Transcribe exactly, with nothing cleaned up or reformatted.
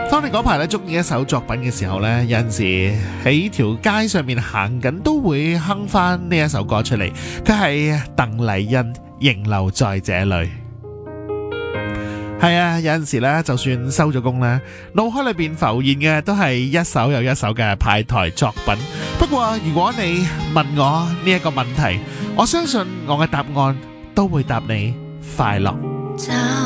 當你嗰排咧中意一首作品嘅時候呢，有陣時喺條街上面行緊都會哼翻呢一首歌出嚟。佢係鄧麗欣，仍留在這裏。係啊，有陣時咧，就算收咗工咧，腦海裏邊浮現嘅都係一首又一首嘅派台作品。不過如果你問我呢一個問題，我相信我嘅答案都會答你快樂。